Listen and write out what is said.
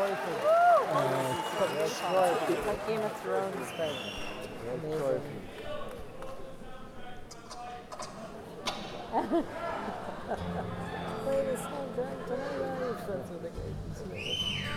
trophy. Red trophy. It's like Game of Thrones type. Red Amazing. trophy. Play the soundtrack to my life. That's what they gave me.